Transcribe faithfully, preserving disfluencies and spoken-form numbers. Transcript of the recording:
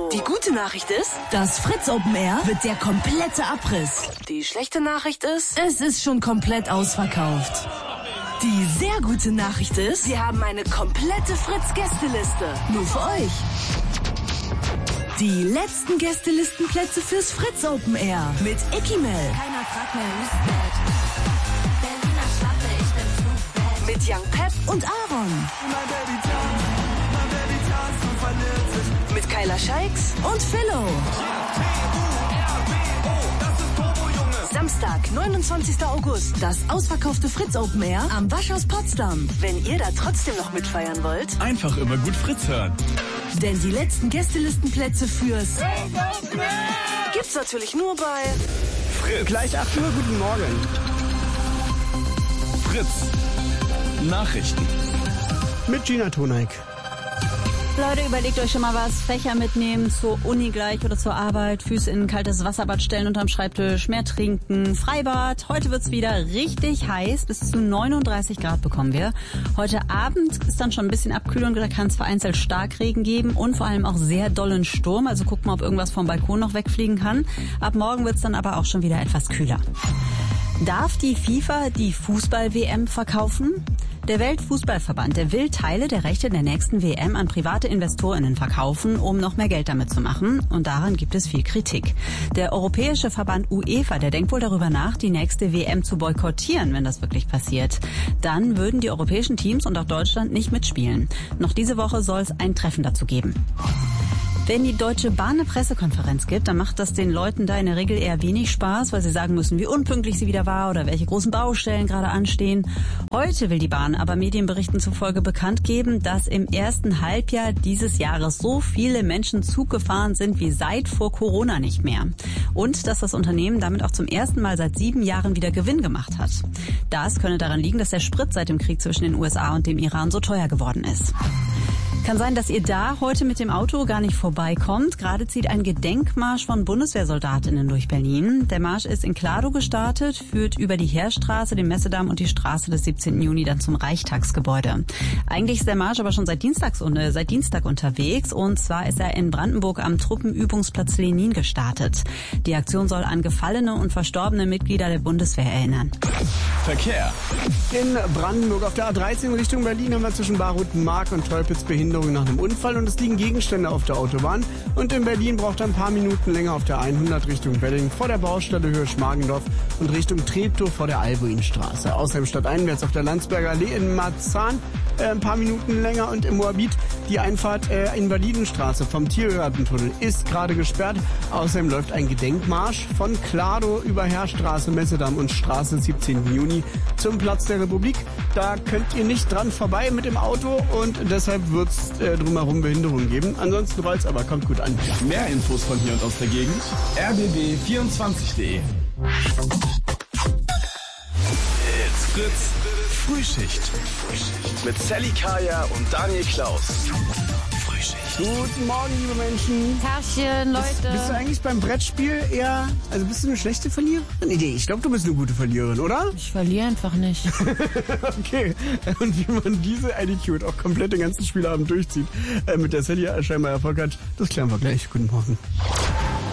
Die gute Nachricht ist, das Fritz Open Air wird der komplette Abriss. Die schlechte Nachricht ist, es ist schon komplett ausverkauft. Die sehr gute Nachricht ist, wir haben eine komplette Fritz-Gästeliste. Nur für euch. Die letzten Gästelistenplätze fürs Fritz Open Air mit Ikimel. Keiner fragt mehr, who's that? Berliner Schlappe, ich bin Flugbett. Mit Young Pep und Aaron. Mit Kyla Scheiks und Philo. Samstag, neunundzwanzigster August, das ausverkaufte Fritz Open Air am Waschhaus Potsdam. Wenn ihr da trotzdem noch mitfeiern wollt, einfach immer gut Fritz hören. Denn die letzten Gästelistenplätze fürs gibt's natürlich nur bei Fritz. Gleich acht Uhr, guten Morgen. Fritz. Nachrichten. Mit Gina Toneik. Leute, überlegt euch schon mal was. Fächer mitnehmen, zur Uni gleich oder zur Arbeit, Füße in ein kaltes Wasserbad stellen unterm Schreibtisch, mehr trinken, Freibad. Heute wird's wieder richtig heiß, bis zu neununddreißig Grad bekommen wir. Heute Abend ist dann schon ein bisschen Abkühlung, da kann es vereinzelt Starkregen geben und vor allem auch sehr dollen Sturm. Also guckt mal, ob irgendwas vom Balkon noch wegfliegen kann. Ab morgen wird's dann aber auch schon wieder etwas kühler. Darf die FIFA die Fußball-W M verkaufen? Der Weltfußballverband, der will Teile der Rechte der nächsten W M an private InvestorInnen verkaufen, um noch mehr Geld damit zu machen. Und daran gibt es viel Kritik. Der europäische Verband UEFA, der denkt wohl darüber nach, die nächste W M zu boykottieren, wenn das wirklich passiert. Dann würden die europäischen Teams und auch Deutschland nicht mitspielen. Noch diese Woche soll es ein Treffen dazu geben. Wenn die Deutsche Bahn eine Pressekonferenz gibt, dann macht das den Leuten da in der Regel eher wenig Spaß, weil sie sagen müssen, wie unpünktlich sie wieder war oder welche großen Baustellen gerade anstehen. Heute will die Bahn aber Medienberichten zufolge bekannt geben, dass im ersten Halbjahr dieses Jahres so viele Menschen Zug gefahren sind wie seit vor Corona nicht mehr. Und dass das Unternehmen damit auch zum ersten Mal seit sieben Jahren wieder Gewinn gemacht hat. Das könne daran liegen, dass der Sprit seit dem Krieg zwischen den U S A und dem Iran so teuer geworden ist. Kann sein, dass ihr da heute mit dem Auto gar nicht vorbeikommt. Gerade zieht ein Gedenkmarsch von Bundeswehrsoldatinnen durch Berlin. Der Marsch ist in Kladow gestartet, führt über die Heerstraße, den Messedamm und die Straße des siebzehnten Juni dann zum Reichstagsgebäude. Eigentlich ist der Marsch aber schon seit, Dienstags, äh, seit Dienstag unterwegs. Und zwar ist er in Brandenburg am Truppenübungsplatz Lenin gestartet. Die Aktion soll an gefallene und verstorbene Mitglieder der Bundeswehr erinnern. Verkehr. In Brandenburg auf der A dreizehn Richtung Berlin haben wir zwischen Barutenmark und Teupitz Behinderung nach einem Unfall und es liegen Gegenstände auf der Autobahn. Und in Berlin braucht er ein paar Minuten länger auf der hundert Richtung Belling vor der Baustelle Höhe Schmargendorf und Richtung Treptow vor der Albuinstraße. Außerdem stadteinwärts auf der Landsberger Allee in Marzahn äh, ein paar Minuten länger und im Moabit die Einfahrt äh, Invalidenstraße vom Tiergartentunnel ist gerade gesperrt. Außerdem läuft ein Gedenkmarsch von Kladow über Heerstraße, Messedamm und Straße siebzehnten Juni zum Platz der Republik. Da könnt ihr nicht dran vorbei mit dem Auto und deshalb wird es äh, drumherum Behinderungen geben. Ansonsten rollt's aber, kommt gut an. Mehr Infos von hier und aus der Gegend. r b b vierundzwanzig punkt d e. It's Fritz Frühschicht. Mit Sally Kaya und Daniel Klaus. Frühschicht. Guten Morgen, liebe Menschen. Tagchen, Leute. Bist, bist du eigentlich beim Brettspiel eher, also bist du eine schlechte Verliererin? Nee, ich glaube, du bist eine gute Verliererin, oder? Ich verliere einfach nicht. Okay. Und wie man diese Attitude auch komplett den ganzen Spielabend durchzieht, äh, mit der Sally scheinbar Erfolg hat, das klären wir gleich. Guten Morgen.